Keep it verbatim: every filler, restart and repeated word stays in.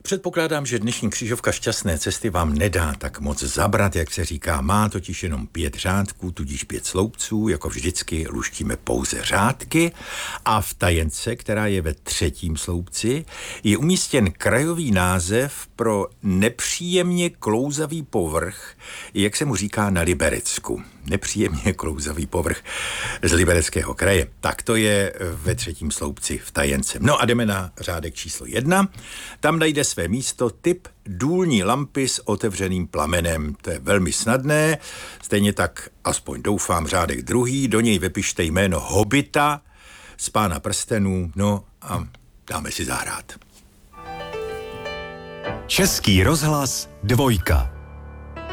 Předpokládám, že dnešní křížovka šťastné cesty vám nedá tak moc zabrat, jak se říká. Má totiž jenom pět řádků, tudíž pět sloupců, jako vždycky luštíme pouze řádky a v tajence, která je ve třetím sloupci, je umístěn krajový název pro nepříjemně klouzavý povrch, jak se mu říká na Liberecku. Nepříjemně klouzavý povrch z Libereckého kraje. Tak to je ve třetím sloupci v tajence. No a jdeme na řádek číslo jedna. Tam najde své místo typ důlní lampy s otevřeným plamenem. To je velmi snadné. Stejně tak, aspoň doufám, řádek druhý. Do něj vypište jméno Hobita z Pána prstenů. No a dáme si zahrát. Český rozhlas dvojka.